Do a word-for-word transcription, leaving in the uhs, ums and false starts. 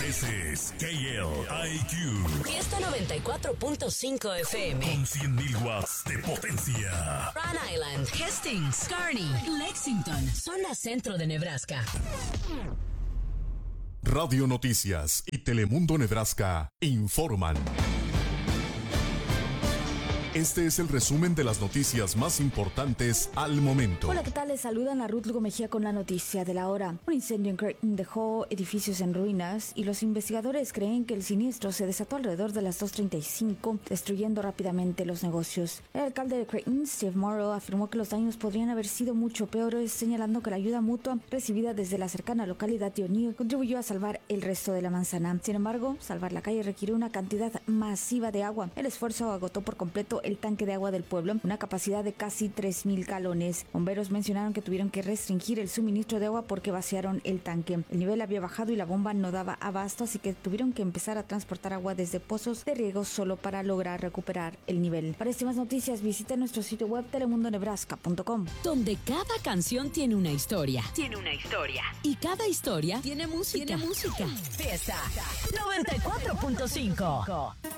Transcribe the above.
Ese es K L I Q. Fiesta noventa y cuatro punto cinco F M. Con cien mil watts de potencia. Rhode Island, Hastings, Kearney, Lexington, zona centro de Nebraska. Radio Noticias y Telemundo Nebraska informan. Este es el resumen de las noticias más importantes al momento. Hola, ¿qué tal? Les saludan a Ruth Lugo Mejía con la noticia de la hora. Un incendio en Creighton dejó edificios en ruinas y los investigadores creen que el siniestro se desató alrededor de las dos treinta y cinco, destruyendo rápidamente los negocios. El alcalde de Creighton, Steve Morrow, afirmó que los daños podrían haber sido mucho peores, señalando que la ayuda mutua recibida desde la cercana localidad de O'Neill contribuyó a salvar el resto de la manzana. Sin embargo, salvar la calle requirió una cantidad masiva de agua. El esfuerzo agotó por completo el tanque de agua del pueblo, una capacidad de casi tres mil galones. Bomberos mencionaron que tuvieron que restringir el suministro de agua porque vaciaron el tanque. El nivel había bajado y la bomba no daba abasto, así que tuvieron que empezar a transportar agua desde pozos de riego solo para lograr recuperar el nivel. Para estas más noticias, visita nuestro sitio web telemundo nebraska punto com. Donde cada canción tiene una historia. Tiene una historia. Y cada historia tiene música. Tiene música. Fiesta noventa y cuatro punto cinco.